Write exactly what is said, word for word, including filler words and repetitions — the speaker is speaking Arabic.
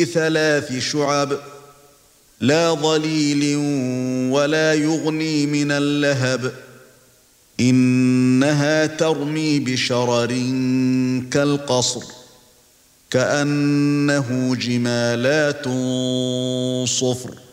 ثلاث شعب لا ظليل ولا يغني من اللهب إنها ترمي بشرر كالقصر كأنه جمالات صفر